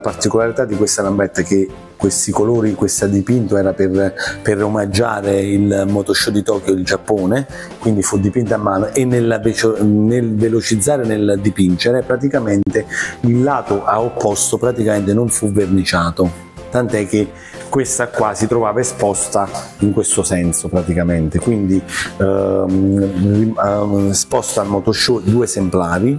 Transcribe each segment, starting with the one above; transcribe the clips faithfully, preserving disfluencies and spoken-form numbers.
La particolarità di questa lambretta è che questi colori, questo dipinto era per, per omaggiare il Moto Show di Tokyo del Giappone, quindi fu dipinta a mano, e nel, nel velocizzare, nel dipingere, praticamente il lato a opposto praticamente non fu verniciato, tant'è che questa qua si trovava esposta in questo senso praticamente, quindi ehm, esposta al Moto Show due esemplari.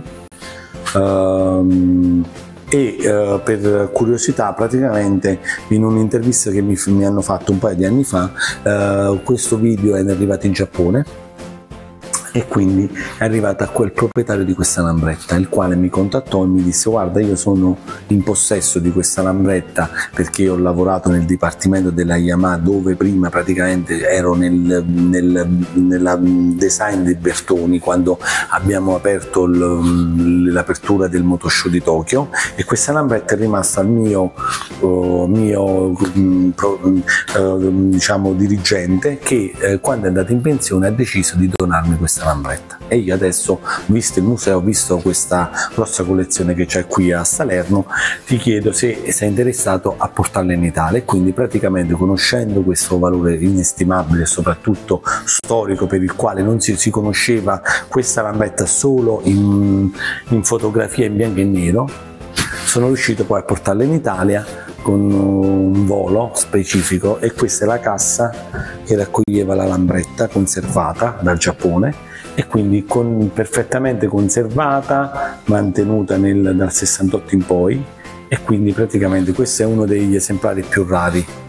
ehm, e uh, per curiosità praticamente in un'intervista che mi, mi hanno fatto un paio di anni fa, uh, questo video è arrivato in Giappone e quindi è arrivata a quel proprietario di questa lambretta, il quale mi contattò e mi disse: guarda, io sono in possesso di questa lambretta perché ho lavorato nel dipartimento della Yamaha, dove prima praticamente ero nel, nel nella design di Bertoni quando abbiamo aperto l'apertura del Moto Show di Tokyo, e questa lambretta è rimasta al mio, uh, mio pro, uh, diciamo dirigente, che uh, quando è andato in pensione ha deciso di donarmi questa lambretta, e io adesso, visto il museo, visto questa grossa collezione che c'è qui a Salerno, ti chiedo se sei interessato a portarla in Italia. E quindi praticamente, conoscendo questo valore inestimabile e soprattutto storico, per il quale non si, si conosceva questa lambretta solo in, in fotografia in bianco e nero, sono riuscito poi a portarla in Italia con un volo specifico, e questa è la cassa che raccoglieva la lambretta conservata dal Giappone, e quindi con, perfettamente conservata, mantenuta nel, dal sessantotto in poi, e quindi praticamente questo è uno degli esemplari più rari